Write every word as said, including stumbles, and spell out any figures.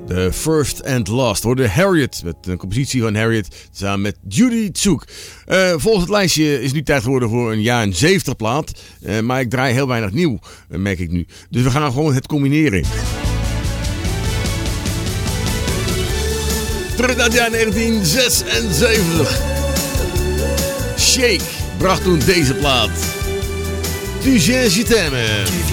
The First and Last. Hoorde Harriet, met een compositie van Harriet samen met Judy Tsoek. Uh, volgens het lijstje is het nu tijd geworden voor een jaren zeventig plaat. Uh, maar ik draai heel weinig nieuw, uh, merk ik nu. Dus we gaan gewoon het combineren. Terug naar het jaar negentien zesenzeventig. Shake bracht toen deze plaat. Tu viens, je t'aime.